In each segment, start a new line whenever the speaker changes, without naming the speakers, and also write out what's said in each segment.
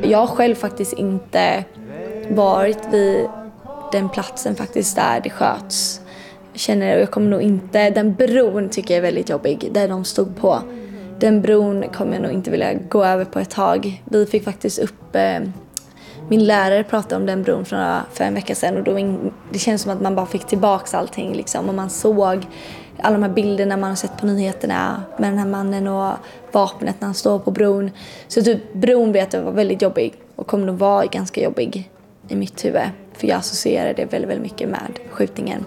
Jag har själv faktiskt inte varit vid den platsen faktiskt där det sköts. Jag kommer nog inte, den bron tycker jag är väldigt jobbig, där de stod på. Den bron kommer jag nog inte vilja gå över på ett tag. Vi fick faktiskt upp, min lärare pratade om den bron för en vecka sedan och då det känns som att man bara fick tillbaka allting liksom. Och man såg alla de här bilderna man har sett på nyheterna med den här mannen och vapnet när han står på bron. Så typ bron vet jag var väldigt jobbig och kommer nog vara ganska jobbig i mitt huvud. För jag associerar det väldigt, väldigt mycket med skjutningen.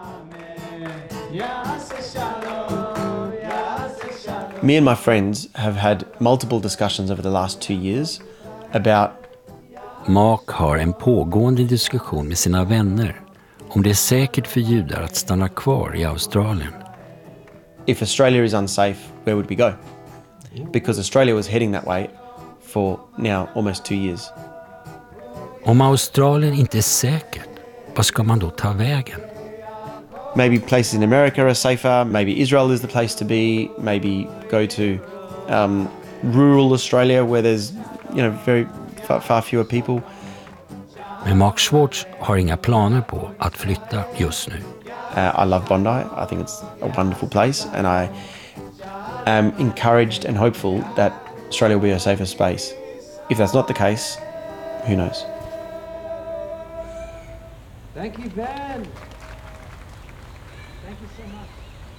Me and my friends have had multiple discussions over the last 2 years about...
Mark har en pågående diskussion med sina vänner om det är säkert för judar att stanna kvar i Australien.
If Australia is unsafe, where would we go? Because Australia was heading that way for now almost 2 years.
Om Australien inte är säkert, vad ska man då ta vägen?
Maybe places in America are safer. Maybe Israel is the place to be. Maybe go to rural Australia where there's, very far fewer people.
Men Mark Schwartz har inga planer på att flytta just nu.
I love Bondi. I think it's a wonderful place, and I am encouraged and hopeful that Australia will be a safer space. If that's not the case, who knows?
Thank you, Ben. Thank you so much.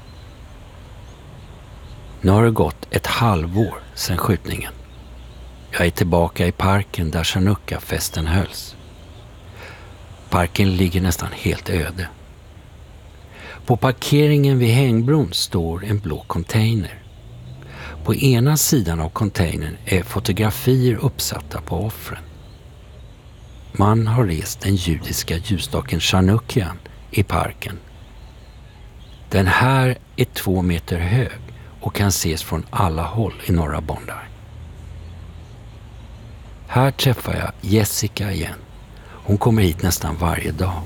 Nu har det gått ett halvår sedan skjutningen. Jag är tillbaka i parken där Chanukka-festen hölls. Parken ligger nästan helt öde. På parkeringen vid hängbron står en blå container. På ena sidan av containern är fotografier uppsatta på offren. Man har rest den judiska ljusstaken Chanukkian i parken. Den här är 2 meter hög och kan ses från alla håll i norra Bondi. Här träffar jag Jessica igen. Hon kommer hit nästan varje dag.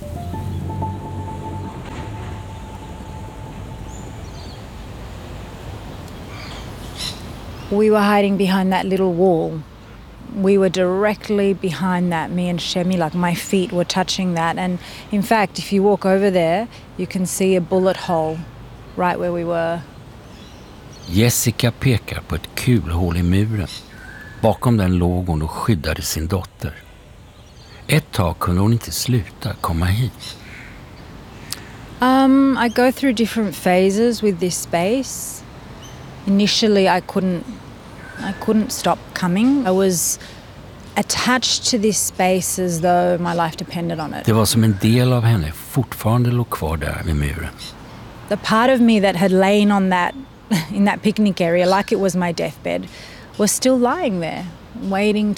We were hiding behind that little wall. We were directly behind that, me and Shemi, like my feet were touching that. And in fact, if you walk over there, you can see a bullet hole right where we were.
Jessica pekar på ett kulhål i muren. Bakom den låg hon och skyddade sin dotter. Ett tag kunde hon inte sluta komma hit.
I go through different phases with this space. Initially, I couldn't stop coming. I was attached to this space as though my life depended on it.
Det var som en del av henne fortfarande låg kvar där vid muren.
The part of me that had lain on that, in that picnic area, like it was my deathbed, was still lying there, waiting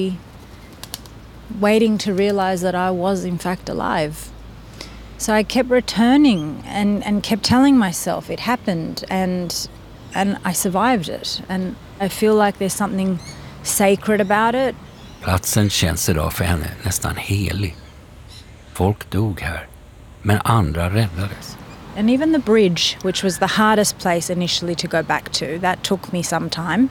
to realize that I was in fact alive. So I kept returning and kept telling myself it happened and I survived it. And I feel like there's something sacred about it.
Platsen känns idag för henne nästan helig. Folk dog här, men andra räddades.
And even the bridge, which was the hardest place initially to go back to, that took me some time.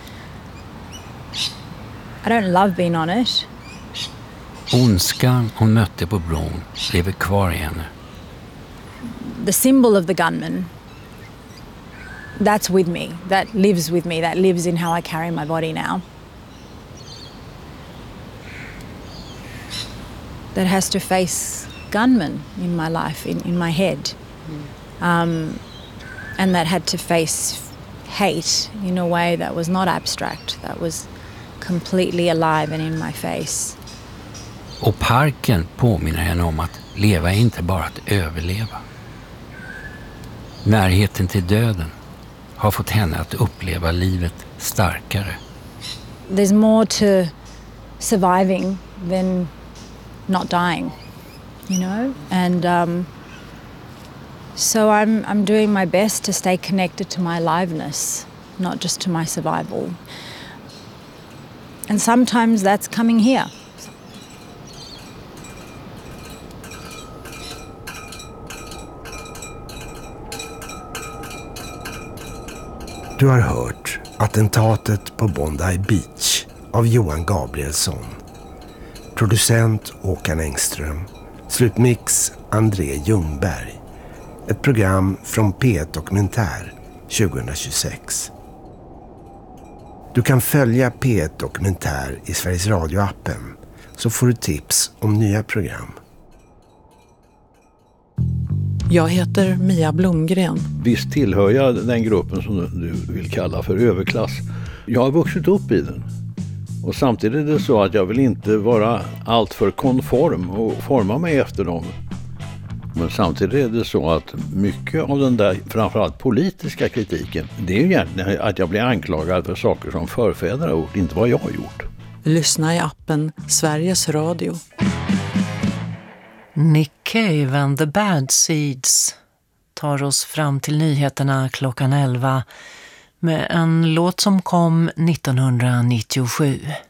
I don't love being on it.
Ondskan hon mötte på bron lever kvar i henne.
The symbol of the gunman, that's with me, that lives with me, that lives in how I carry my body now. That has to face gunmen in my life, in my head. And that had to face hate in a way that was not abstract, that was completely alive and in my face.
Och parken påminner henne om att leva är inte bara att överleva. Närheten till döden har fått henne att uppleva livet starkare.
There's more to surviving than not dying, And so I'm doing my best to stay connected to my aliveness, not just to my survival. And sometimes that's coming here.
Du har hört attentatet på Bondi Beach av Johan Gabrielsson. Producent Håkan Engström. Slutmix André Ljungberg. Ett program från P1 Dokumentär 2026. Du kan följa P1 Dokumentär i Sveriges Radio-appen, så får du tips om nya program.
Jag heter Mia Blomgren.
Visst tillhör jag den gruppen som du vill kalla för överklass. Jag har vuxit upp i den. Och samtidigt är det så att jag vill inte vara alltför konform och forma mig efter dem. Men samtidigt är det så att mycket av den där framförallt politiska kritiken, det är ju egentligen att jag blir anklagad för saker som förfäder har gjort, inte vad jag har gjort.
Lyssna i appen Sveriges Radio.
Nick Cave and the Bad Seeds tar oss fram till nyheterna klockan 11 med en låt som kom 1997.